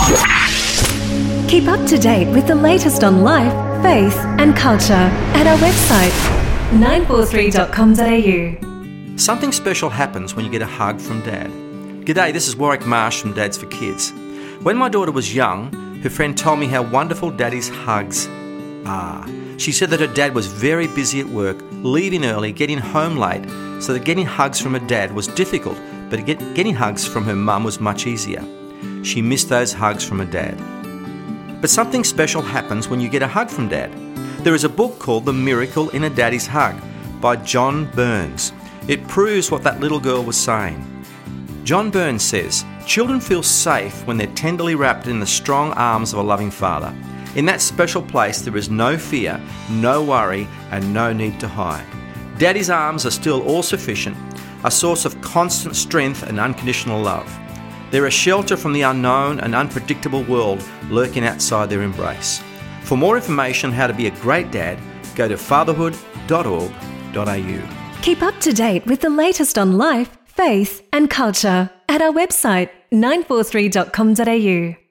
Keep up to date with the latest on life, faith and culture at our website 943.com.au. Something special happens when you get a hug from Dad. G'day, this is Warwick Marsh from Dads for Kids. When my daughter was young, her friend told me how wonderful Daddy's hugs are. She said that her dad was very busy at work, leaving early, getting home late, so that getting hugs from her dad was difficult, but getting hugs from her mum was much easier. She missed those hugs from her dad. But something special happens when you get a hug from Dad. There is a book called The Miracle in a Daddy's Hug by John Burns. It proves what that little girl was saying. John Burns says, children feel safe when they're tenderly wrapped in the strong arms of a loving father. In that special place, there is no fear, no worry, and no need to hide. Daddy's arms are still all sufficient, a source of constant strength and unconditional love. They're a shelter from the unknown and unpredictable world lurking outside their embrace. For more information on how to be a great dad, go to fatherhood.org.au. Keep up to date with the latest on life, faith and culture at our website 943.com.au.